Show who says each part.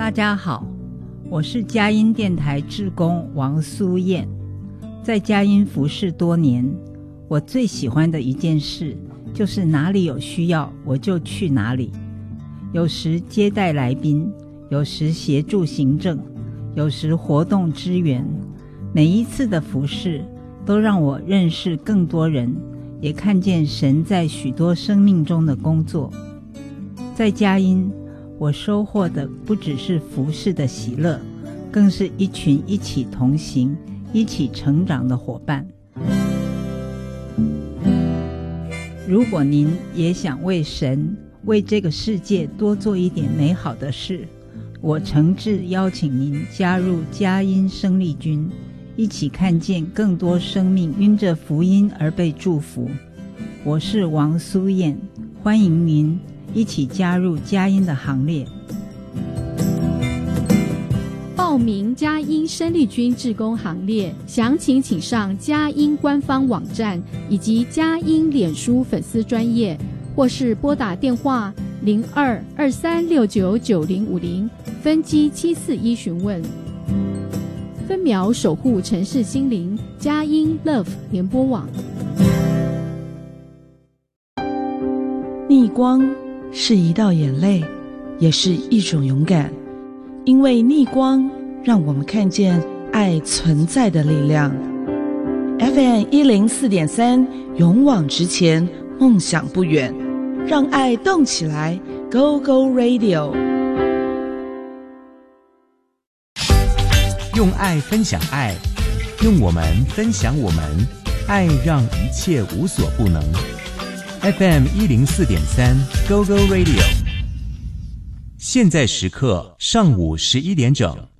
Speaker 1: 大家好，我是佳音电台志工王苏燕。在佳音服侍多年，我最喜欢的一件事就是哪里有需要我就去哪里，有时接待来宾，有时协助行政，有时活动支援。每一次的服侍都让我认识更多人，也看见神在许多生命中的工作。在佳音，我收获的不只是服侍的喜乐，更是一群一起同行、一起成长的伙伴。如果您也想为神、为这个世界多做一点美好的事，我诚挚邀请您加入佳音生力军，一起看见更多生命因着福音而被祝福。我是王苏燕，欢迎您一起加入佳音的行列。
Speaker 2: 报名佳音生力军志工行列，详情请上佳音官方网站以及佳音脸书粉丝专页，或是拨打电话02-2369-9050分机741询问。分秒守护城市心灵，佳音 Love 联播网。
Speaker 3: 逆光是一道眼泪，也是一种勇敢，因为逆光让我们看见爱存在的力量。 FM104.3 勇往直前，梦想不远，让爱动起来， Go Go Radio。
Speaker 4: 用爱分享爱，用我们分享我们，爱让一切无所不能。 FM104.3 Go Go Radio， 现在时刻上午11点整。